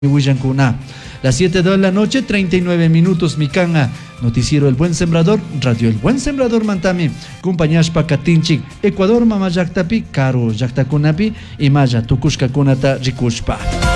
Huillancuna. Las 7 de la noche, 39 minutos, Micanga. Noticiero El Buen Sembrador, Radio El Buen Sembrador Mantami, Compañashpa Katinchik, Ecuador Mama Yaktapi, Caro Yaktakunapi, y Maya Tukushka Kunata Rikushpa.